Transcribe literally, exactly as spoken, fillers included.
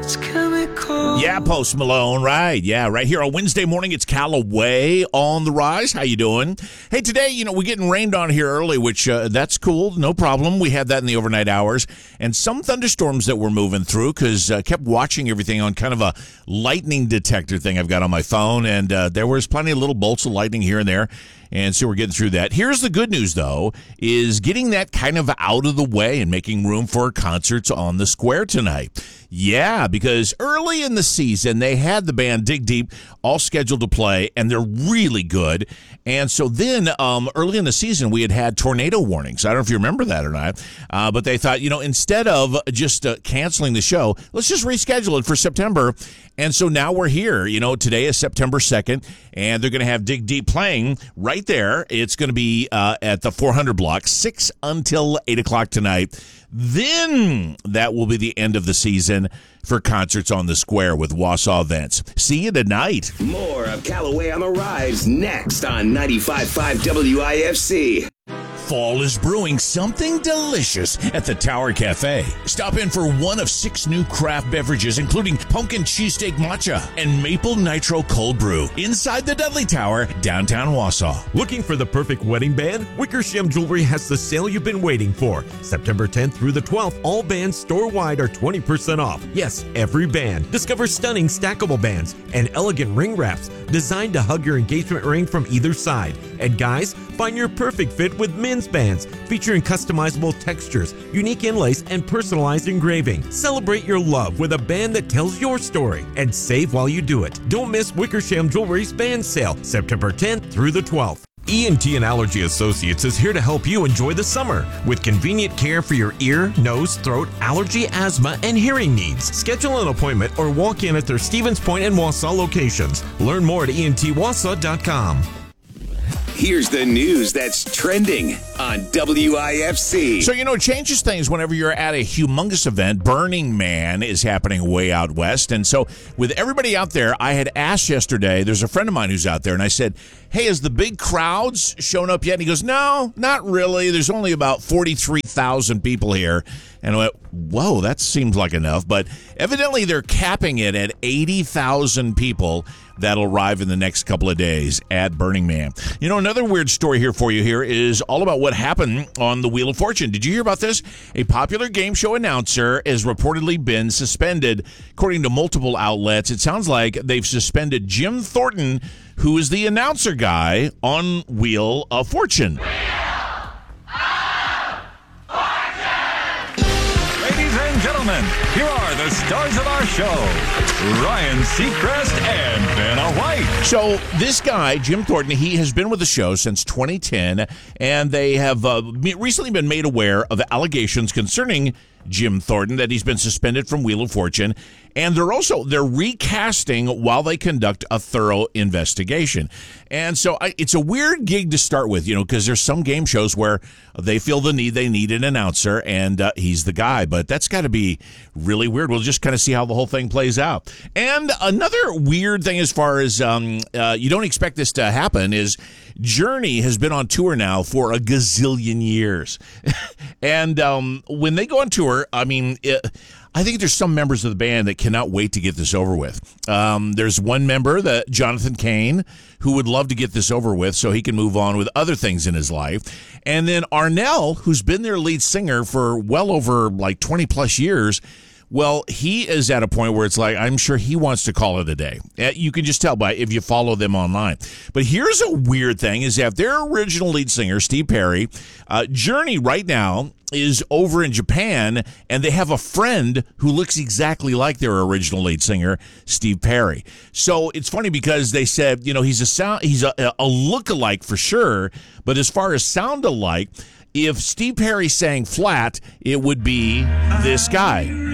It's chemical. Yeah, Post Malone, right. Yeah, right here on Wednesday morning, it's Callaway on the rise. How you doing? Hey, today, you know, we're getting rained on here early, which uh, that's cool. No problem. We had that in the overnight hours. And some thunderstorms that we're moving through because I uh, kept watching everything on kind of a lightning detector thing I've got on my phone. And uh, there was plenty of little bolts of lightning here and there. And so we're getting through that. Here's the good news, though, is getting that kind of out of the way and making room for concerts on the square tonight. Yeah, because early in the season, they had the band Dig Deep all scheduled to play, and they're really good. And so then um, early in the season, we had had tornado warnings. I don't know if you remember that or not, uh, but they thought, you know, instead of just uh, canceling the show, let's just reschedule it for September. And so now we're here. You know, today is September second, and they're going to have Dig Deep playing right there. It's going to be uh, at the four hundred block, six until eight o'clock tonight. Then that will be the end of the season for concerts on the square with Wausau Events. See you tonight. More of Callaway on the Rise next on ninety-five point five W I F C. Fall is brewing something delicious at the Tower Cafe. Stop in for one of six new craft beverages, including pumpkin cheesesteak matcha and maple nitro cold brew inside the Dudley Tower, downtown Wausau. Looking for the perfect wedding band? Wickersham Jewelry has the sale you've been waiting for. September tenth through the twelfth, all bands store-wide are twenty percent off. Yes, every band. Discover stunning stackable bands and elegant ring wraps designed to hug your engagement ring from either side. And guys, find your perfect fit with men's bands featuring customizable textures, unique inlays, and personalized engraving. Celebrate your love with a band that tells your story and save while you do it. Don't miss Wickersham Jewelry's band sale, September tenth through the twelfth. E N T and Allergy Associates is here to help you enjoy the summer with convenient care for your ear, nose, throat, allergy, asthma, and hearing needs. Schedule an appointment or walk in at their Stevens Point and Wausau locations. Learn more at E N T Wausau dot com. Here's the news that's trending on W I F C. So, you know, it changes things whenever you're at a humongous event. Burning Man is happening way out west. And so with everybody out there, I had asked yesterday, there's a friend of mine who's out there, and I said, hey, has the big crowds shown up yet? And he goes, no, not really. There's only about forty-three thousand people here. And I went, whoa, that seems like enough. But evidently they're capping it at eighty thousand people that'll arrive in the next couple of days at Burning Man. You know, another weird story here for you here is all about what happened on the Wheel of Fortune. Did you hear about this? A popular game show announcer has reportedly been suspended. According to multiple outlets, it sounds like they've suspended Jim Thornton, who is the announcer guy on Wheel of Fortune. Gentlemen, here are the stars of our show, Ryan Seacrest and Vanna White. So this guy, Jim Thornton, he has been with the show since twenty ten, and they have uh, recently been made aware of allegations concerning Jim Thornton that he's been suspended from Wheel of Fortune, and they're also they're recasting while they conduct a thorough investigation. And so I, it's a weird gig to start with, you know, because there's some game shows where they feel the need they need an announcer, and uh, he's the guy. But that's got to be really weird. We'll just kind of see how the whole thing plays out. And another weird thing, as far as um, uh, you don't expect this to happen, is Journey has been on tour now for a gazillion years, and um, when they go on tour, I mean. It, I think there's some members of the band that cannot wait to get this over with. Um, there's one member, that Jonathan Cain, who would love to get this over with so he can move on with other things in his life. And then Arnell, who's been their lead singer for well over like twenty plus years. Well, he is at a point where it's like, I'm sure he wants to call it a day. You can just tell by if you follow them online. But here's a weird thing is that their original lead singer, Steve Perry, uh, Journey right now is over in Japan, and they have a friend who looks exactly like their original lead singer, Steve Perry. So it's funny because they said, you know, he's a sound, he's a, a look-alike for sure, but as far as sound alike, if Steve Perry sang flat, it would be this guy.